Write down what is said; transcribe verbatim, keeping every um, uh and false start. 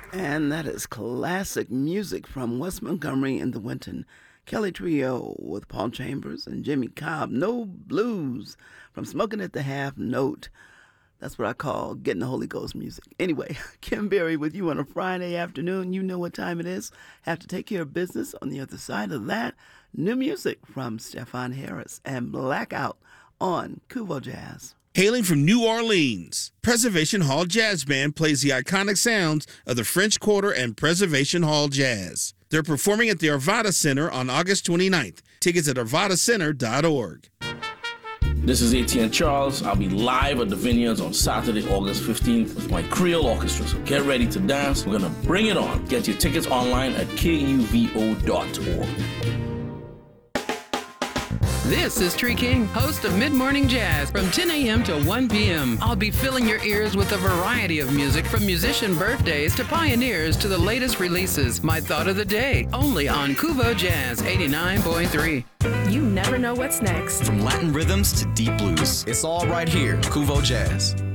And that is classic music from Wes Montgomery and the Wynton Kelly Trio with Paul Chambers and Jimmy Cobb. No Blues from Smoking at the Half Note. That's what I call getting the Holy Ghost music. Anyway, Kim Berry with you on a Friday afternoon. You know what time it is. Have to take care of business. On the other side of that, new music from Stefan Harris and Blackout on Kuvo Jazz. Hailing from New Orleans, Preservation Hall Jazz Band plays the iconic sounds of the French Quarter and Preservation Hall Jazz. They're performing at the Arvada Center on August twenty-ninth. Tickets at arvada center dot org. This is Etienne Charles. I'll be live at the Vineyards on Saturday, August fifteenth with my Creole Orchestra. So get ready to dance. We're going to bring it on. Get your tickets online at K U V O dot org. This is Tree King, host of Mid Morning Jazz from ten a.m. to one p.m. I'll be filling your ears with a variety of music from musician birthdays to pioneers to the latest releases. My thought of the day, only on Kuvo Jazz eighty-nine point three. You never know what's next. From Latin rhythms to deep blues, it's all right here, Kuvo Jazz.